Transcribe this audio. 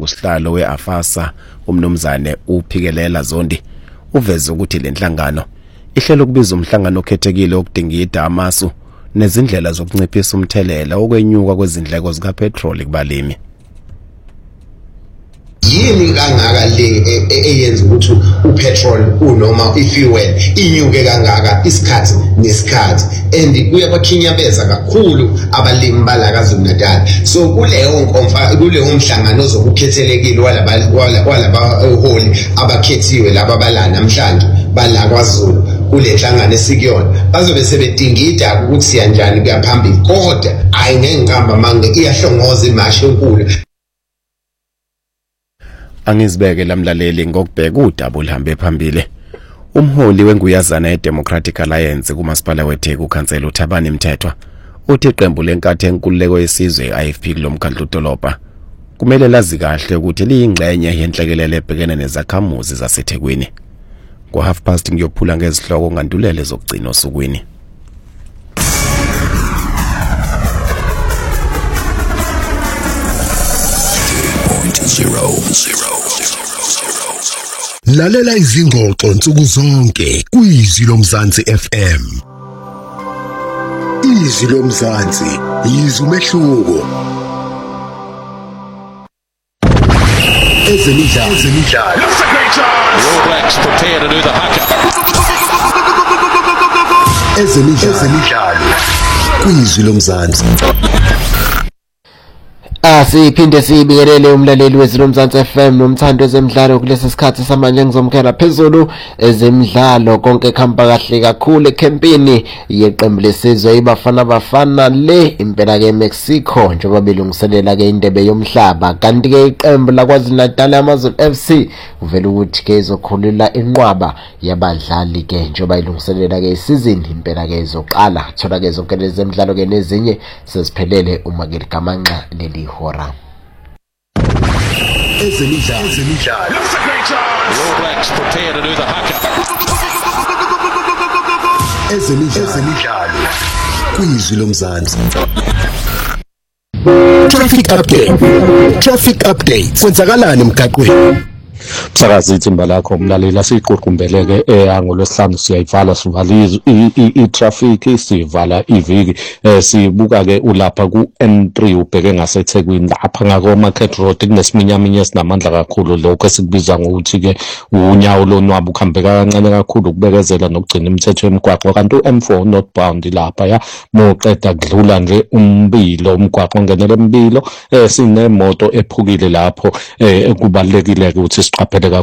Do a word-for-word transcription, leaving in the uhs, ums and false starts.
ongusihlalo weAfasa umnumzane uPhikelela Zondi uveze ukuthi lenhlangano ihlela ukubiza umhlangano okhethekile okudingida amasu nezindlela zokunciphisa umthelela okwenyuka kwezindleko zikapetrol kubalimi. Yini kangaka le eyenza ukuthi upetrol unoma ifuel inyuke kangaka isikhathi nesikhathi and kuyabakhinyabeza kakhulu abalimi balakaZulu Natal. So kuleyo nkonfa kuleyo umhlangano ozokukhethelekile walaba walaba holi abakhethiwe laba bala namhlanje bala kwaZulu kule nhlangano esikuyona bazobe sebedingida ukuthi siyanjani kuya phambili kodwa ayingengihamba manje iyahlongoza imashi enkulu. Angizibeke lamlaleli ngokubheka udaba oluhambe phambili. Umholi wenguyazana yeDemocratic Alliance kumasipala weTheku uKhansela uThabani Mthethwa uthi iqembu lenkathe enkululeko yesizwe I F P kulomkhandlu dolobha kumele lazi kahle ukuthi liyingxenye yenhlekelele ebhekene nezakhamuzi zaseThekwini. Ngo half past ngiyophula ngezihloko ngandulele zokugcina osukwini. zero zero lalela izingxoxo nsuku zonke kwizwi lomzansi F M. Izwi lomzansi yizwi umehluko. Ezemidlalo ezemidlalo. All Blacks prepare to do the haka. Ezemidlalo ezemidlalo kwizwi lomzansi. Asiphinde sibingelele umlaleli wezilomzansi F M nomthando wezemidlalo kulesi sikhathi samanje ngizomkhela phezulu ezemidlalo konke khamba kahle kakhulu ecampini yeqembu lesizwe iBafana Bafana le impela ke Mexico njengoba belungiselela ke indebe yomhlaba kanti ke iqembu laKwaZulu Natal Amazulu F C uvela ukuthi ke izokhulula inqwaba yabadlali ke njengoba ilungiselela ke isizini impela ke izoqala thola ke zonke lezemidlalo ke nezinye seziphelele uma ke ligamanqa leli hora. Ezemidlalo ezemidlalo. All Blacks prepare to do the haka. Ezemidlalo ezemidlalo kwizwi lomzansi. Traffic update. Traffic update. Kwenzakalani emgaqweni? Msakazi ithimba lakho umlaleli asiqoqumbeleke angolwesihlanu siyayivala sivala i-traffic sivala iviki sibuka ke ulapha ku N three ubheke ngaseThekwini lapha ngako Market Road kunesiminyaminya esinamandla kakhulu lokho esikubiza ngokuthi ke unyawo lonwabo ukhambeka kancane kakhulu ukubekezela nokugcina imithetho yemigwaqo kanti u M four northbound lapha ya moqeda kudlula nje umbilo umgwaqo ngenele mbilo sinemoto ephukile lapho kubalekile ukuthi siqaphele